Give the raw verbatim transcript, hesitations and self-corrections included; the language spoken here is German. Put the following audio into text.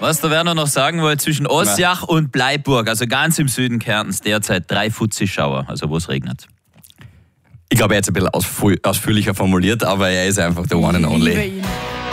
Was der Werner noch sagen wollte, zwischen Osjach und Bleiburg, also ganz im Süden Kärntens, derzeit drei Fuzzi-Schauer, also wo es regnet. Ich glaube, er hat es ein bisschen ausführlicher formuliert, aber er ist einfach der One and Only.